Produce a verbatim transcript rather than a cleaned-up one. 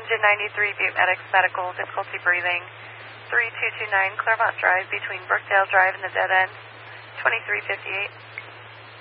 Engine ninety-three, Butte Medics Medical, difficulty breathing. three two two nine Claremont Drive between Brookdale Drive and the dead end. twenty-three fifty-eight.